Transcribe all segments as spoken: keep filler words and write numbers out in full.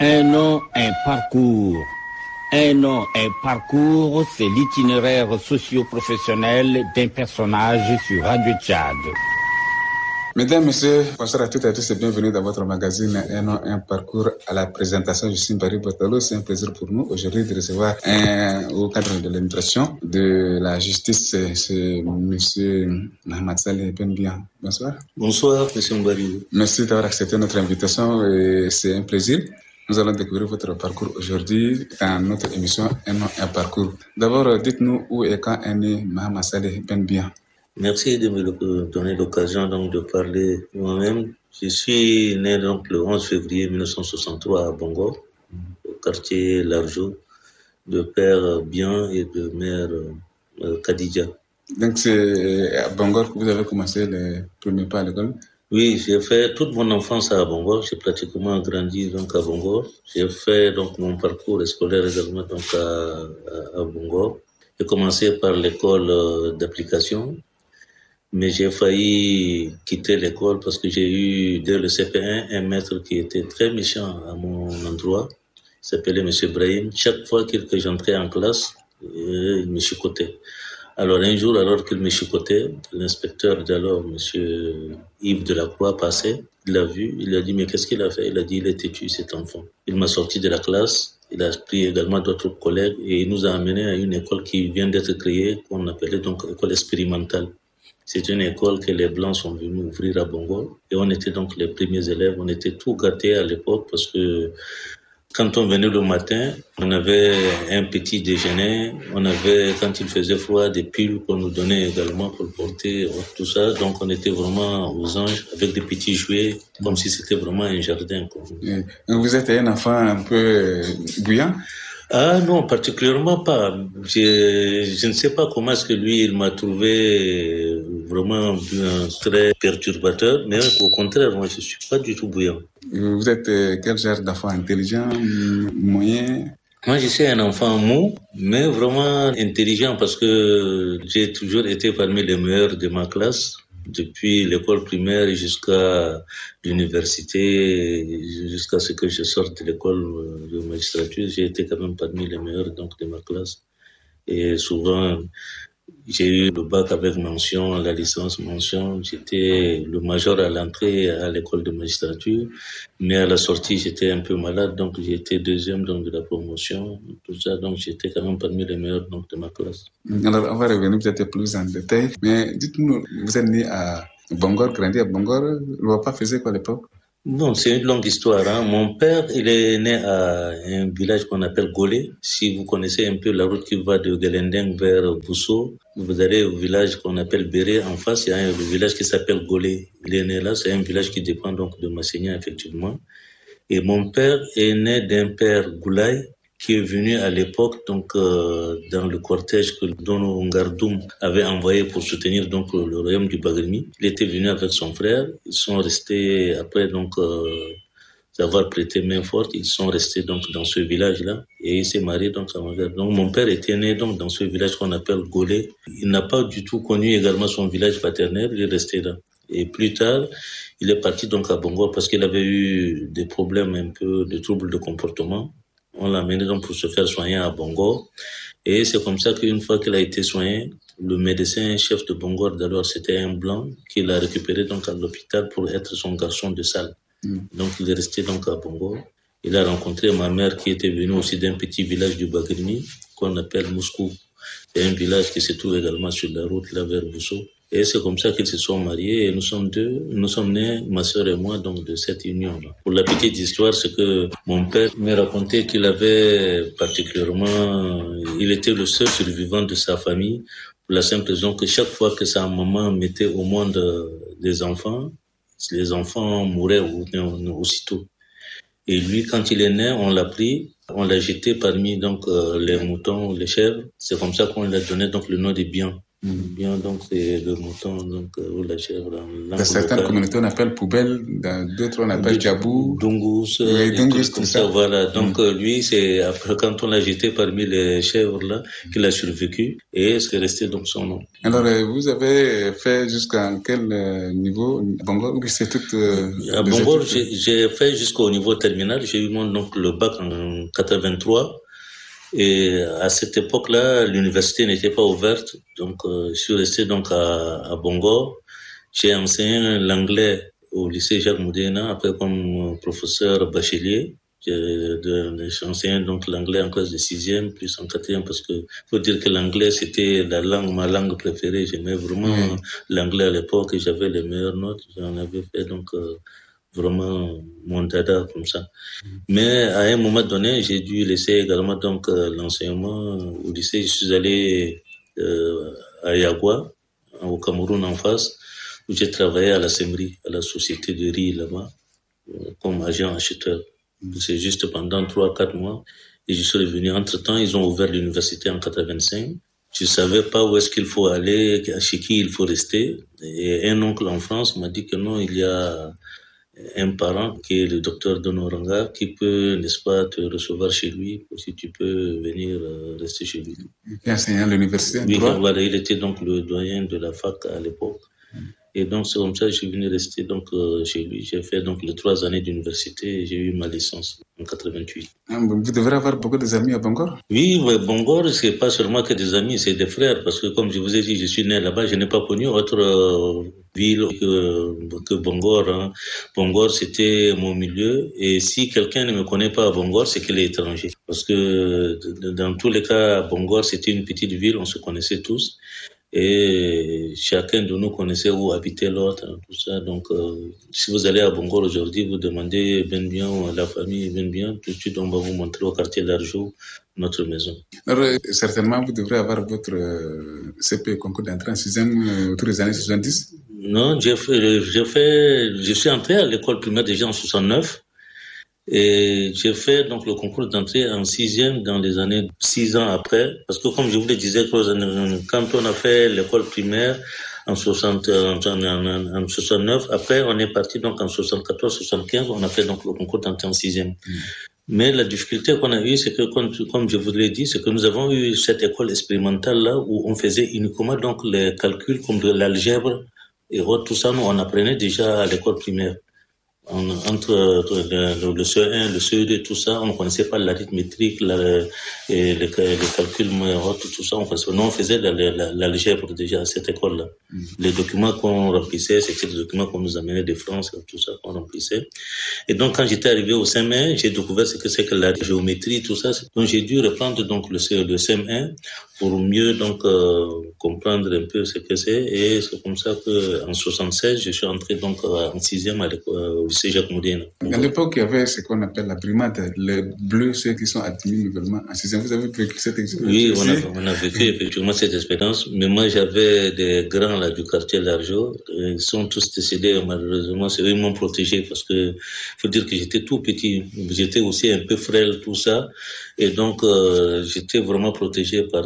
Un nom, un parcours. Un nom, un parcours, c'est l'itinéraire socio-professionnel d'un personnage sur Radio Tchad. Mesdames, Messieurs, bonsoir à toutes et à tous et bienvenue dans votre magazine Un nom, un parcours. À la présentation, je suis Barry Botalo. C'est un plaisir pour nous aujourd'hui de recevoir un, au cadre de l'administration de la justice, c'est Monsieur Mohamed Saleh Benbia. Bonsoir. Bonsoir, Monsieur Mbari. Merci d'avoir accepté notre invitation et c'est un plaisir. Nous allons découvrir votre parcours aujourd'hui dans notre émission Un nom, un parcours. D'abord, dites-nous où et quand est né Mohamed Saleh Benbia. Merci de me donner l'occasion donc de parler moi-même. Je suis né donc le onze février mille neuf cent soixante-trois à Bongo, au quartier Larjo, de père Bien et de mère euh, Khadija. Donc c'est à Bongo que vous avez commencé les premiers pas à l'école? Oui, j'ai fait toute mon enfance à Bongo. J'ai pratiquement grandi donc à Bongo. J'ai fait donc mon parcours scolaire également donc à, à, à Bongo. J'ai commencé par l'école d'application. Mais j'ai failli quitter l'école parce que j'ai eu, dès le C P un, un maître qui était très méchant à mon endroit. Il s'appelait Monsieur Brahim. Chaque fois que j'entrais en classe, il me chicotait. Alors un jour, alors qu'il me chicotait, l'inspecteur d'alors, Monsieur Yves Delacroix, passait. Il l'a vu, il a dit, mais qu'est-ce qu'il a fait? Il a dit, il est têtu, cet enfant. Il m'a sorti de la classe. Il a pris également d'autres collègues et il nous a amenés à une école qui vient d'être créée, qu'on appelait donc école expérimentale. C'est une école que les Blancs sont venus ouvrir à Bongo et on était donc les premiers élèves. On était tout gâtés à l'époque parce que quand on venait le matin, on avait un petit déjeuner, on avait, quand il faisait froid, des piles qu'on nous donnait également pour porter, tout ça. Donc on était vraiment aux anges avec des petits jouets, comme si c'était vraiment un jardin, quoi. Vous êtes un enfant un peu bouillant? Ah non, particulièrement pas. Je, je ne sais pas comment est-ce que lui, il m'a trouvé vraiment très perturbateur, mais au contraire, moi, je ne suis pas du tout bouillant. Vous êtes quel genre d'enfant? Intelligent, moyen? Moi, je suis un enfant mou, mais vraiment intelligent parce que j'ai toujours été parmi les meilleurs de ma classe. Depuis l'école primaire jusqu'à l'université, jusqu'à ce que je sorte de l'école de magistrature, j'ai été quand même parmi les meilleurs donc de ma classe. Et souvent, j'ai eu le bac avec mention, la licence mention. J'étais le major à l'entrée à l'école de magistrature, mais à la sortie, j'étais un peu malade, donc j'ai été deuxième donc de la promotion, tout ça. Donc j'étais quand même parmi les meilleurs donc de ma classe. Alors on va revenir peut-être plus en détail, mais dites-nous, vous êtes né à Bongor, grandi à Bongor, le papa faisait quoi à l'époque? Bon, c'est une longue histoire, hein. Mon père, il est né à un village qu'on appelle Golé. Si vous connaissez un peu la route qui va de Gelendeng vers Bousso, vous allez au village qu'on appelle Béré. En face, il y a un village qui s'appelle Golé. Il est né là, c'est un village qui dépend donc de Massénia, effectivement. Et mon père est né d'un père Goulaye, qui est venu à l'époque donc euh, dans le cortège que Dono Ngardoum avait envoyé pour soutenir donc le royaume du Bagrimi. Il était venu avec son frère. Ils sont restés après donc euh, avoir prêté main forte. Ils sont restés donc dans ce village-là et il s'est marié donc à mon père. Donc mon père était né donc dans ce village qu'on appelle Golé. Il n'a pas du tout connu également son village paternel. Il est resté là. Et plus tard, il est parti donc à Bongo parce qu'il avait eu des problèmes un peu de troubles de comportement. On l'a amené donc pour se faire soigner à Bongo. Et c'est comme ça qu'une fois qu'il a été soigné, le médecin chef de Bongo d'alors, c'était un blanc qu'il a récupéré donc à l'hôpital pour être son garçon de salle. Mm. Donc il est resté donc à Bongo. Il a rencontré ma mère qui était venue aussi d'un petit village du Bagrimi qu'on appelle Moscou. C'est un village qui se trouve également sur la route là vers Bousso. Et c'est comme ça qu'ils se sont mariés et nous sommes deux, nous sommes nés, ma sœur et moi, donc de cette union-là. Pour la petite histoire, c'est que mon père me racontait qu'il avait particulièrement, il était le seul survivant de sa famille, pour la simple raison que chaque fois que sa maman mettait au monde des enfants, les enfants mouraient aussitôt. Et lui, quand il est né, on l'a pris, on l'a jeté parmi donc euh, les moutons, les chèvres. C'est comme ça qu'on lui a donné donc le nom de Bien. Mmh. Bien, donc c'est le mouton, donc ou la chèvre. Dans certaines locale. Communautés, on appelle poubelle, dans d'autres, on appelle djabou. Dungus, oui, dungus, tout ça. ça. Voilà. Donc mmh. lui, c'est après quand on l'a jeté parmi les chèvres là qu'il a survécu et c'est resté donc son nom. Alors, vous avez fait jusqu'à quel niveau à Bangor ou c'est tout euh, À Bangor, j'ai, j'ai fait jusqu'au niveau terminal. J'ai eu mon donc le bac en quatre-vingt-trois. Et à cette époque-là, l'université n'était pas ouverte, donc euh, je suis resté donc à, à Bangor. J'ai enseigné l'anglais au lycée Jacques Moudena, après comme professeur bachelier. J'ai, de, j'ai enseigné donc l'anglais en classe de sixième, plus en quatrième, parce que faut dire que l'anglais c'était la langue, ma langue préférée. J'aimais vraiment mmh. l'anglais à l'époque et j'avais les meilleures notes. J'en avais fait donc euh, vraiment mon dada comme ça. Mais à un moment donné, j'ai dû laisser également donc euh, l'enseignement au lycée. Je suis allé euh, à Yagua, au Cameroun en face, où j'ai travaillé à la Semri, à la société de riz là-bas, euh, comme agent acheteur. C'est juste pendant trois, quatre mois. Et je suis revenu. Entre-temps, ils ont ouvert l'université en quatre-vingt-cinq. Je savais pas où est-ce qu'il faut aller, chez qui il faut rester. Et un oncle en France m'a dit que non, il y a un parent qui est le docteur Donoranga qui peut, n'est-ce pas, te recevoir chez lui si tu peux venir euh, rester chez lui. Il est enseignant à l'université. Oui, voilà, il était donc le doyen de la fac à l'époque. Mm. Et donc c'est comme ça que je suis venu rester donc euh, chez lui. J'ai fait donc les trois années d'université et j'ai eu ma licence en quatre-vingt-huit. Ah, vous devrez avoir beaucoup d'amis à Bangor. Oui, mais Bangor, c'est pas seulement que des amis, c'est des frères. Parce que comme je vous ai dit, je suis né là-bas, je n'ai pas connu autre euh, ville que, que Bangor. Hein. Bangor, c'était mon milieu. Et si quelqu'un ne me connaît pas à Bangor, c'est qu'il est étranger. Parce que dans tous les cas, Bangor, c'était une petite ville, on se connaissait tous. Et chacun de nous connaissait où habitait l'autre, tout ça. Donc, euh, si vous allez à Bangor aujourd'hui, vous demandez Ben Bien à la famille Ben Bien, tout de suite on va vous montrer au quartier d'Arjou notre maison. Alors, certainement, vous devrez avoir votre euh, C P, concours d'entrée en sixième, euh, autour des années soixante-dix. Non, j'ai fait, j'ai fait, je suis entré à l'école primaire déjà en soixante-neuf. Et j'ai fait donc le concours d'entrée en sixième dans les années six ans après, parce que comme je vous le disais, quand on a fait l'école primaire en soixante, en, en, en soixante-neuf, après on est parti donc en soixante-quatorze, soixante-quinze, on a fait donc le concours d'entrée en sixième. Mmh. Mais la difficulté qu'on a eue, c'est que comme, comme je vous l'ai dit, c'est que nous avons eu cette école expérimentale là où on faisait uniquement donc les calculs comme de l'algèbre et tout ça, nous on apprenait déjà à l'école primaire. On, entre le, le C E un, le C E deux, tout ça, on ne connaissait pas l'arithmétique, la, et les, les calculs, tout ça. On faisait, non, on faisait l'algèbre déjà à cette école-là. Mm. Les documents qu'on remplissait, c'était des documents qu'on nous amenait de France, tout ça qu'on remplissait. Et donc, quand j'étais arrivé au C M un, j'ai découvert ce que c'est que la géométrie, tout ça. Donc, j'ai dû reprendre donc le, le C M un pour mieux donc euh, comprendre un peu ce que c'est. Et c'est comme ça que en soixante-seize, je suis entré donc en sixième à l'école. C'est Jacques Moudena. À l'époque, il y avait ce qu'on appelle la primate, les bleus, ceux qui sont admis nouvellement en sixième. Vous avez vécu cette expérience? Oui, on a, on a vécu effectivement cette expérience. Mais moi, j'avais des grands là du quartier d'Arjou. Ils sont tous décédés, malheureusement. C'est eux qui m'ont protégé parce que faut dire que j'étais tout petit. J'étais aussi un peu frêle, tout ça. Et donc, euh, j'étais vraiment protégé par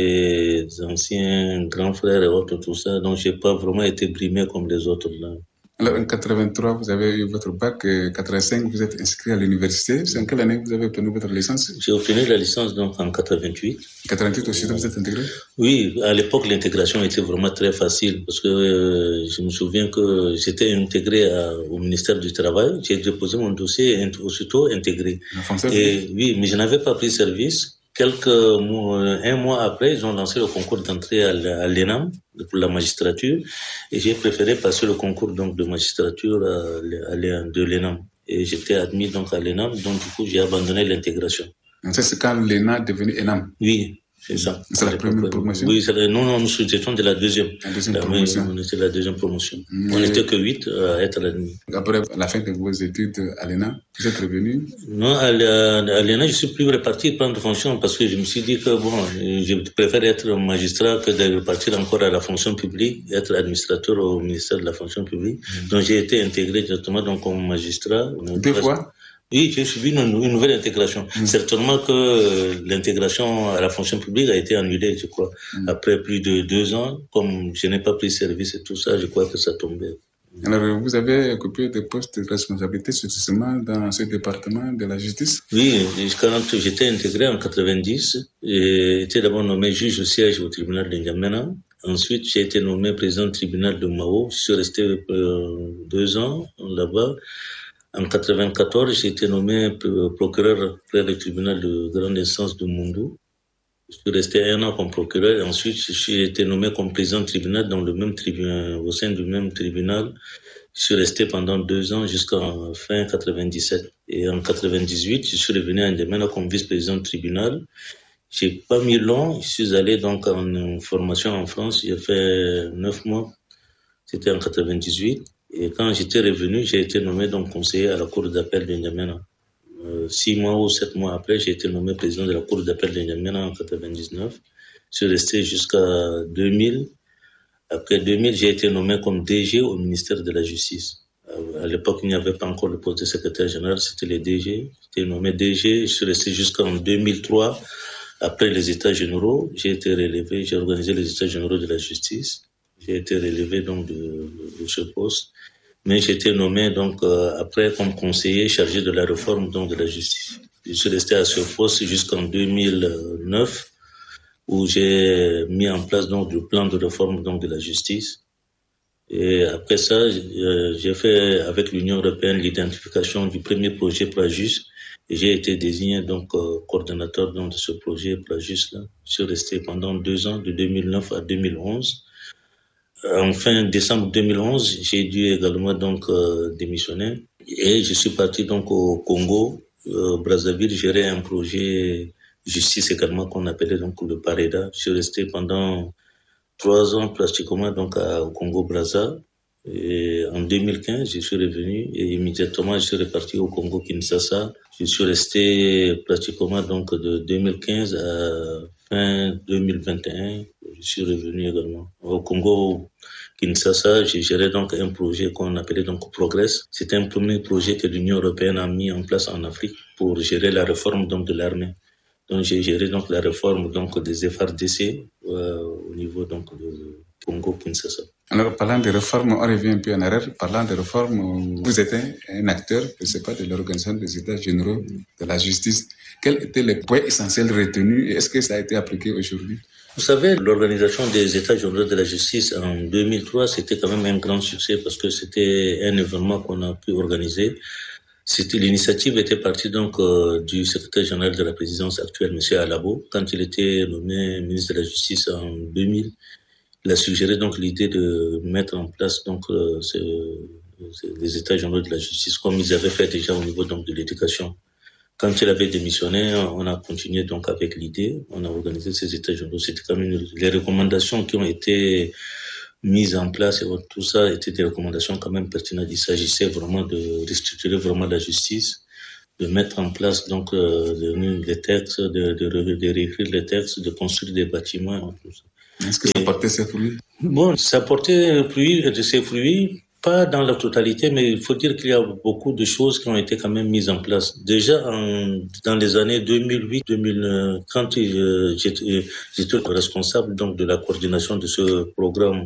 ces anciens grands frères et autres, tout ça. Donc, j'ai pas vraiment été brimé comme les autres là. Alors, en quatre-vingt-trois, vous avez eu votre bac. En quatre-vingt-cinq, vous êtes inscrit à l'université. C'est en quelle année que vous avez obtenu votre licence? J'ai obtenu la licence donc en quatre-vingt-huit. En quatre-vingt-huit aussi, vous êtes intégré? Oui, à l'époque, l'intégration était vraiment très facile parce que euh, je me souviens que j'étais intégré à, au ministère du Travail. J'ai déposé mon dossier et aussitôt intégré. Et oui, mais je n'avais pas pris service. Quelques mois, un mois après, ils ont lancé le concours d'entrée à l'E N A M pour la magistrature et j'ai préféré passer le concours donc de magistrature à, à, de l'E N A M et j'étais admis donc à l'E N A M, donc du coup j'ai abandonné l'intégration. C'est quand l'E N A est devenu E N A M? Oui. C'est ça. C'est la première promotion? Oui, c'est la, non, non, nous étions de la deuxième. La deuxième la, promotion. On était de la deuxième promotion. Mmh. On n'était que huit à être admis. Après la fin de vos études à l'E N A, vous êtes revenu? Non, à l'E N A, je suis plus reparti prendre fonction parce que je me suis dit que bon, je préfère être magistrat que de repartir encore à la fonction publique, être administrateur au ministère de la fonction publique. Mmh. Donc j'ai été intégré directement donc comme magistrat. Deux fois? Oui, j'ai suivi une, une nouvelle intégration. Mmh. Certainement que l'intégration à la fonction publique a été annulée, je crois. Mmh. Après plus de deux ans, comme je n'ai pas pris service et tout ça, je crois que ça tombait. Alors, vous avez occupé des postes de responsabilité successivement dans ce département de la justice? Oui, quand j'étais intégré en quatre-vingt-dix, j'ai été d'abord nommé juge au siège au tribunal de N'Djamena. Ensuite, j'ai été nommé président du tribunal de Mao. Je suis resté euh, deux ans là-bas. En quatre-vingt-quatorze, j'ai été nommé procureur près du tribunal de grande instance de Moundou. Je suis resté un an comme procureur et ensuite je suis été nommé comme président de tribunal dans le même tribunal, au sein du même tribunal. Je suis resté pendant deux ans jusqu'en fin quatre-vingt-dix-sept. Et en quatre-vingt-dix-huit, je suis revenu à N'Djamena comme vice-président de tribunal. J'ai pas mis long. Je suis allé donc en formation en France. J'ai fait neuf mois. C'était en quatre-vingt-dix-huit. Et quand j'étais revenu, j'ai été nommé donc conseiller à la cour d'appel de N'Djamena. Euh, six mois ou sept mois après, j'ai été nommé président de la cour d'appel de N'Djamena en quatre-vingt-dix-neuf. Je suis resté jusqu'à deux mille. Après deux mille, j'ai été nommé comme D G au ministère de la Justice. Euh, à l'époque, il n'y avait pas encore le poste de secrétaire général, c'était les D G. J'étais nommé D G, je suis resté jusqu'en deux mille trois. Après les États généraux, j'ai été relevé, j'ai organisé les États généraux de la justice. J'ai été relevé donc de, de ce poste. Mais j'ai été nommé donc euh, après comme conseiller chargé de la réforme donc de la justice. Je suis resté à ce poste jusqu'en deux mille neuf où j'ai mis en place donc le plan de réforme donc de la justice. Et après ça, euh, j'ai fait avec l'Union européenne l'identification du premier projet Plajus et j'ai été désigné donc euh, coordonnateur donc de ce projet Plajus là. Je suis resté pendant deux ans de deux mille neuf à deux mille onze. En fin décembre deux mille onze, j'ai dû également donc euh, démissionner et je suis parti donc au Congo, euh, Brazzaville, gérer un projet justice également qu'on appelait donc le Pareda. Je suis resté pendant trois ans pratiquement donc à, au Congo Brazza. Et en deux mille quinze, je suis revenu et immédiatement je suis reparti au Congo Kinshasa. Je suis resté pratiquement donc de deux mille quinze à fin deux mille vingt et un. Je suis revenu également au Congo Kinshasa. J'ai géré donc un projet qu'on appelait donc Progress. C'était un premier projet que l'Union européenne a mis en place en Afrique pour gérer la réforme donc de l'armée. Donc j'ai géré donc la réforme donc des F R D C euh, au niveau donc de Congo Kinshasa. Alors parlant de réformes, on revient un peu en arrière. Parlant de réformes, vous êtes un acteur, je ne sais pas, de l'organisation des États généraux de la justice. Quels étaient les points essentiels retenus et est-ce que ça a été appliqué aujourd'hui? Vous savez, l'organisation des États généraux de la justice en deux mille trois, c'était quand même un grand succès parce que c'était un événement qu'on a pu organiser. C'était, l'initiative était partie donc euh, du secrétaire général de la présidence actuelle, M. Alabo, quand il était nommé ministre de la Justice en deux mille. Il a suggéré donc l'idée de mettre en place donc euh, ce, ce, les États généraux de la justice comme ils avaient fait déjà au niveau donc de l'éducation. Quand il avait démissionné, on a continué donc avec l'idée, on a organisé ces États généraux. C'était quand même les recommandations qui ont été mises en place et tout ça étaient des recommandations quand même pertinentes. Il s'agissait vraiment de restructurer vraiment la justice, de mettre en place donc euh, des textes, de, de, de, de réécrire les textes, de construire des bâtiments, tout ça. Est-ce que ça portait ses fruits? Bon, ça portait fruits, de ses fruits, pas dans la totalité, mais il faut dire qu'il y a beaucoup de choses qui ont été quand même mises en place. Déjà, en, dans les années deux mille huit deux mille neuf, quand euh, j'étais, j'étais responsable donc de la coordination de ce programme